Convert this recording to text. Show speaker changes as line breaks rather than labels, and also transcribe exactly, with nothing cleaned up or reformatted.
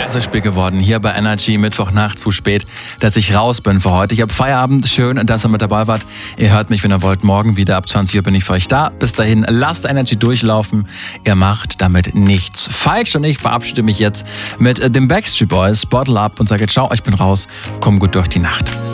so spät geworden hier bei Energy, Mittwochnacht zu spät, dass ich raus bin für heute. Ich habe Feierabend, schön, dass ihr mit dabei wart. Ihr hört mich, wenn ihr wollt, morgen wieder ab zwanzig Uhr bin ich für euch da. Bis dahin, lasst Energy durchlaufen. Ihr macht damit nichts falsch und ich verabschiede mich jetzt mit den Backstreet Boys, Bottle Up und sage ciao, ich bin raus, komm gut durch die Nacht.